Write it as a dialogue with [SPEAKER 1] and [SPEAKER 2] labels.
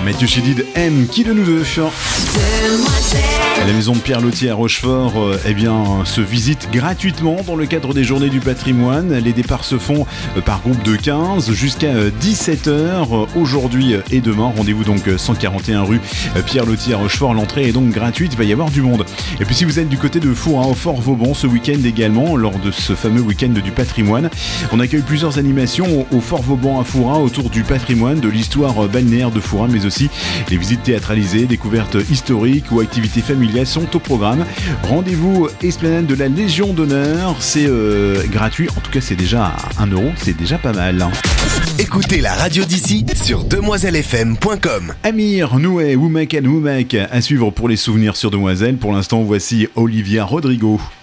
[SPEAKER 1] Mathieu Chédid, M, qui de nous deux? La maison de Pierre Loti à Rochefort se visite gratuitement dans le cadre des Journées du patrimoine. Les départs se font par groupe de 15 jusqu'à 17h aujourd'hui et demain. Rendez-vous donc 141 rue Pierre Loti à Rochefort. L'entrée est donc gratuite, il va y avoir du monde. Et puis si vous êtes du côté de Fourin, au Fort Vauban, ce week-end également, lors de ce fameux week-end du patrimoine, on accueille plusieurs animations au Fort Vauban à Fourin autour du patrimoine, de l'histoire balnéaire de Fourin, mais aussi les visites théâtralisées, découvertes historiques ou activités familiales sont au programme. Rendez-vous esplanade de la Légion d'honneur, c'est gratuit, en tout cas c'est déjà 1 €, c'est déjà pas mal.
[SPEAKER 2] Écoutez la radio d'ici sur demoiselefm.com.
[SPEAKER 1] Amir, Noué, Woumek and Woumek à suivre pour les souvenirs sur Demoiselle. Pour l'instant, voici Olivia Rodrigo.